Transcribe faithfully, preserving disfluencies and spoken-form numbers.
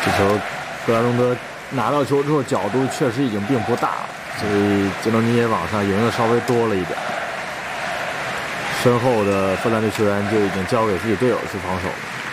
这球格兰隆德拿到球之后角度确实已经并不大了，所以杰诺尼也往上赢的稍微多了一点。身后的芬兰队球员就已经交给自己队友去防守了。